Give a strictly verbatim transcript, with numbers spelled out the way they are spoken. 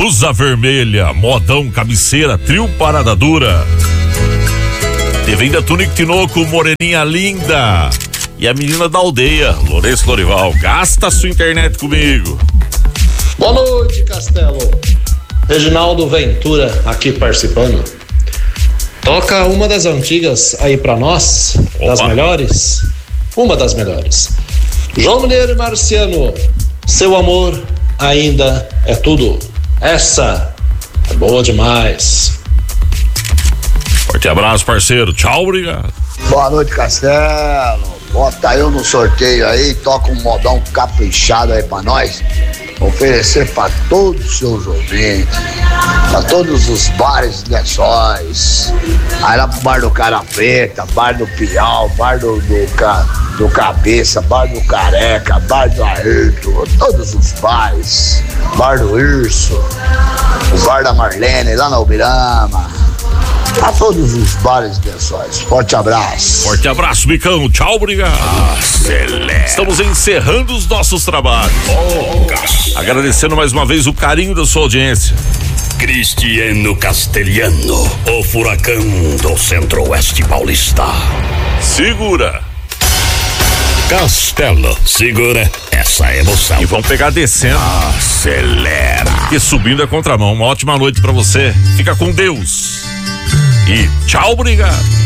Blusa vermelha, modão, cabeceira, trio parada dura. Te vem da Tunic Tinoco, moreninha linda. E a menina da aldeia, Lourenço Lorival. Gasta sua internet comigo. Boa noite, Castelo. Reginaldo Ventura aqui participando. Toca uma das antigas aí pra nós. Opa. Das melhores. Uma das melhores. João Mineiro e Marciano, seu amor ainda é tudo. Essa é boa demais. Forte abraço, parceiro. Tchau, obrigado. Boa noite, Castelo. Bota eu no sorteio aí, toca um modão caprichado aí pra nós. Oferecer pra todos os seus ouvintes, pra todos os bares de Lençóis. Aí lá pro bar do Cara Preta, bar do Piau, bar do, do, do Cabeça, bar do Careca, bar do Ayrton, todos os bares. Bar do Urso, o bar da Marlene, lá na Ubirama. A todos os bares de Lençóis. Forte abraço. Forte abraço, Bicão. Tchau, obrigado. Acelera. Estamos encerrando os nossos trabalhos. Oh, agradecendo mais uma vez o carinho da sua audiência. Cristiano Castelhano, o furacão do Centro-Oeste Paulista. Segura. Castelo, segura essa emoção. E vamos pegar descendo. Acelera. E subindo a contramão. Uma ótima noite pra você. Fica com Deus. E tchau, obrigado.